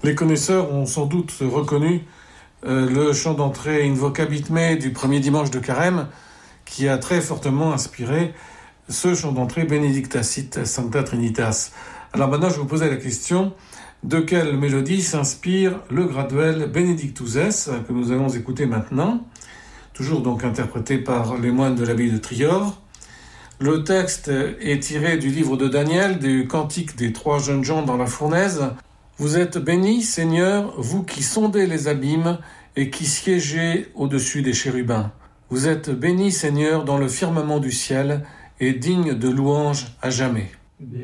Les connaisseurs ont sans doute reconnu le chant d'entrée Invocabit Me du premier dimanche de Carême, qui a très fortement inspiré ce chant d'entrée Benedicta sit Sancta Trinitas. Alors maintenant, je vous posais la question, de quelle mélodie s'inspire le graduel Benedictus Es, que nous allons écouter maintenant, toujours donc interprété par les moines de l'abbaye de Trior. Le texte est tiré du livre de Daniel, du cantique des 3 jeunes gens dans la fournaise. Vous êtes bénis, Seigneur, vous qui sondez les abîmes et qui siégez au-dessus des chérubins. Vous êtes bénis, Seigneur, dans le firmament du ciel et digne de louange à jamais.